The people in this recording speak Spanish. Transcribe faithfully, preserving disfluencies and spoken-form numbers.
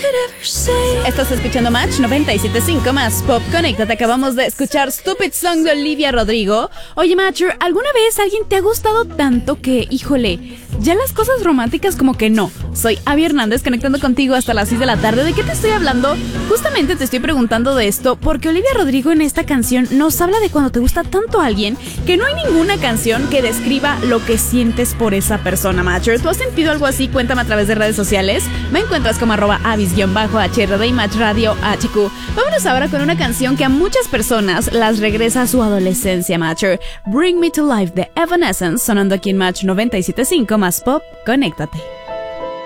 Estás escuchando Match noventa y siete punto cinco más Pop. Conéctate, acabamos de escuchar Stupid Song de Olivia Rodrigo. Oye, Matcher, ¿alguna vez alguien te ha gustado tanto que, híjole, ya las cosas románticas como que no? Soy Abby Hernández, conectando contigo hasta las seis de la tarde. ¿De qué te estoy hablando? Justamente te estoy preguntando de esto porque Olivia Rodrigo en esta canción nos habla de cuando te gusta tanto a alguien que no hay ninguna canción que describa lo que sientes por esa persona, Matcher. ¿Tú has sentido algo así? Cuéntame a través de redes sociales. Me encuentras como arroba avis-h r d y Match Radio H Q. Vámonos ahora con una canción que a muchas personas las regresa a su adolescencia, Matcher. Bring Me to Life de Evanescence, sonando aquí en Match noventa y siete punto cinco más Pop. Conéctate.